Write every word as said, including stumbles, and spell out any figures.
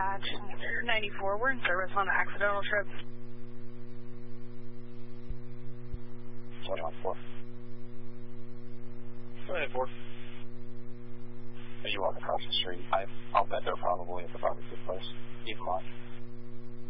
Dispatch, ninety-four, we're in service on an accidental trip. twenty-one four. twenty-one four. As you walk across the street, I, I'll bet they're probably at the barbecue place. Keep them on.